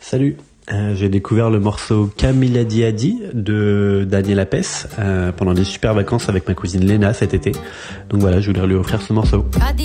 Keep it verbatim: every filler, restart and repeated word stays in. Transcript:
Salut, euh, j'ai découvert le morceau Camilla Diadi de Daniel Apes euh, pendant des super vacances avec ma cousine Léna cet été. Donc voilà, je voulais lui offrir ce morceau.